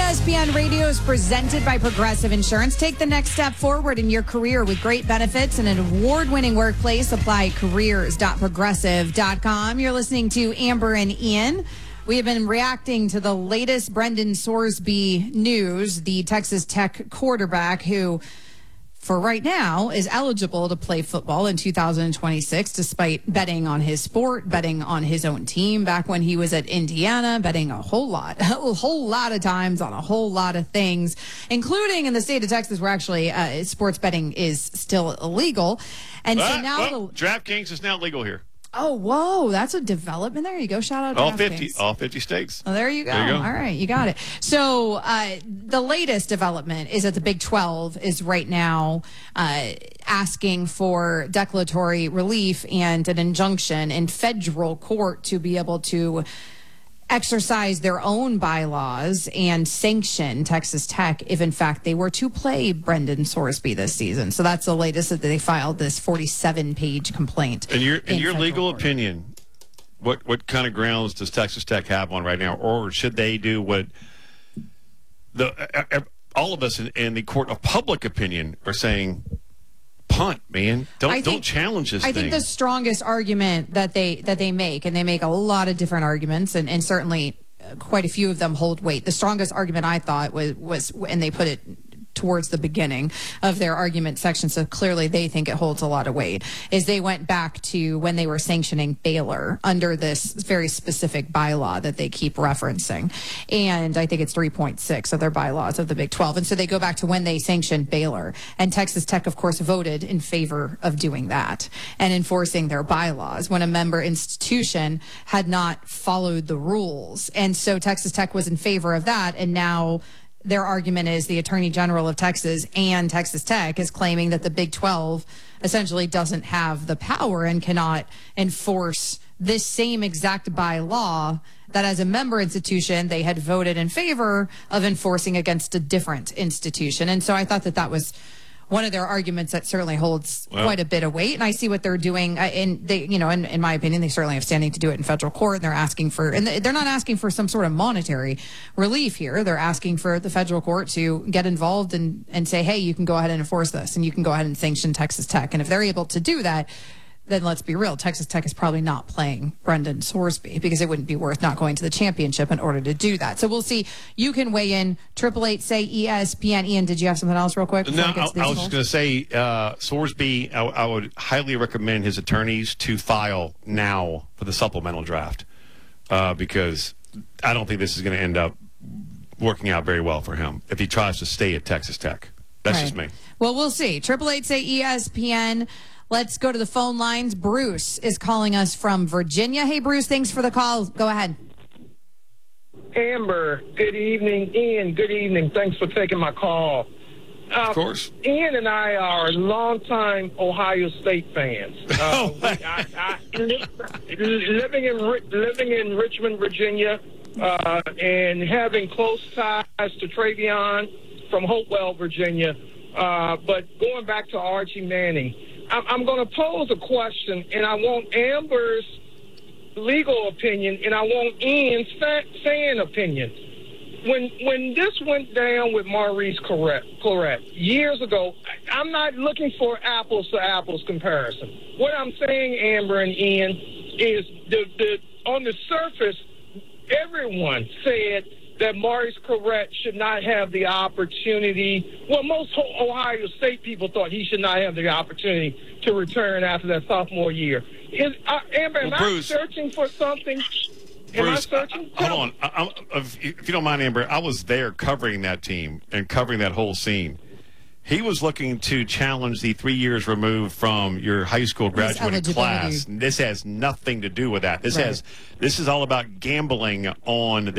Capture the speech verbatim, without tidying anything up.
S P N Radio is presented by Progressive Insurance. Take the next step forward in your career with great benefits and an award-winning workplace. Apply careers dot progressive dot com. You're listening to Amber and Ian. We have been reacting to the latest Brendan Sorsby news, the Texas Tech quarterback who, for right now, is eligible to play football in two thousand twenty-six, despite betting on his sport, betting on his own team back when he was at Indiana, betting a whole lot, a whole lot of times on a whole lot of things, including in the state of Texas where actually uh, sports betting is still illegal. And so uh, now well, the, DraftKings is now legal here. Oh, whoa, that's a development. There you go. Shout out to all fifty, all fifty states. Oh, there you go. There you go. All right, you got it. So uh, the latest development is that the Big twelve is right now uh, asking for declaratory relief and an injunction in federal court to be able to exercise their own bylaws and sanction Texas Tech if, in fact, they were to play Brendan Sorsby this season. So that's the latest that they filed this forty-seven page complaint. In your, in in your legal court. opinion, what, what kind of grounds does Texas Tech have on right now? Or should they do what the uh, all of us in, in the court of public opinion are saying? Punt, man. Don't think, don't challenge this I thing. think the strongest argument that they that they make, and they make a lot of different arguments, and, and certainly uh, quite a few of them hold weight. The strongest argument I thought was was, and they put it towards the beginning of their argument section, so clearly they think it holds a lot of weight, is they went back to when they were sanctioning Baylor under this very specific bylaw that they keep referencing. And I think it's three point six of their bylaws of the Big twelve. And so they go back to when they sanctioned Baylor. And Texas Tech, of course, voted in favor of doing that and enforcing their bylaws when a member institution had not followed the rules. And so Texas Tech was in favor of that, and now their argument is the Attorney General of Texas and Texas Tech is claiming that the Big twelve essentially doesn't have the power and cannot enforce this same exact bylaw that as a member institution they had voted in favor of enforcing against a different institution. And so I thought that that was one of their arguments that certainly holds well, quite a bit of weight. And I see what they're doing. And they, you know, in, in my opinion, they certainly have standing to do it in federal court. And they're asking for, and they're not asking for some sort of monetary relief here. They're asking for the federal court to get involved and, and say, hey, you can go ahead and enforce this and you can go ahead and sanction Texas Tech. And if they're able to do that, then let's be real, Texas Tech is probably not playing Brendan Sorsby because it wouldn't be worth not going to the championship in order to do that. So we'll see. You can weigh in. Triple eight say E S P N. Ian, did you have something else real quick? No, I, I was just going to say uh, Sorsby, I, I would highly recommend his attorneys to file now for the supplemental draft uh, because I don't think this is going to end up working out very well for him if he tries to stay at Texas Tech. That's right. just me. Well, we'll see. Triple eight say E S P N. Let's go to the phone lines. Bruce is calling us from Virginia. Hey, Bruce, thanks for the call. Go ahead. Amber, good evening. Ian, good evening. Thanks for taking my call. Uh, of course. Ian and I are longtime Ohio State fans. Uh, oh, we, I, I, living in living in Richmond, Virginia, uh, and having close ties to Travion from Hopewell, Virginia. Uh, but going back to Archie Manning, I'm going to pose a question, and I want Amber's legal opinion, and I want Ian's fan opinion. When when this went down with Maurice Clarett years ago, I'm not looking for apples to apples comparison. What I'm saying, Amber and Ian, is the, the on the surface, everyone said that Maurice Clarett should not have the opportunity. Well, most Ohio State people thought he should not have the opportunity to return after that sophomore year. Is, uh, Amber, am well, Bruce, I searching for something? Am Bruce, I searching? I, hold on. I, I, if you don't mind, Amber, I was there covering that team and covering that whole scene. He was looking to challenge the three years removed from your high school graduating class. This has nothing to do with that. This right. has this is all about gambling on the